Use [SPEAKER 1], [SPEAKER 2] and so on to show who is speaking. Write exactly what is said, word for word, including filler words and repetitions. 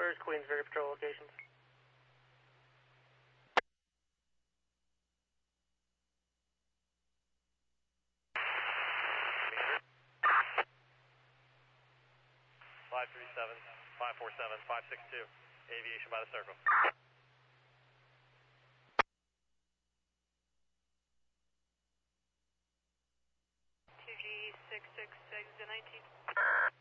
[SPEAKER 1] Where's Queensbury patrol locations?
[SPEAKER 2] five three seven, five four seven, five six two, aviation by the circle.
[SPEAKER 3] two G six six, exit nineteen.